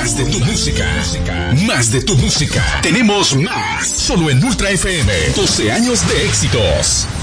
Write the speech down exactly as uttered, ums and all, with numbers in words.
Más de tu música. Más de tu música. Tenemos más. Solo en Ultra F M. doce años de éxitos.